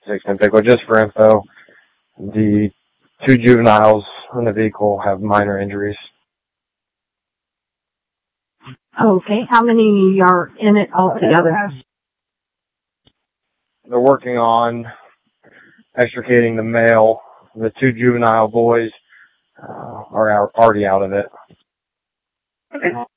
610 Pickle. Just for info, the 2 juveniles in the vehicle have minor injuries. Okay. How many are in it altogether? They're working on extricating the male. The 2 juvenile boys are already out of it. Okay.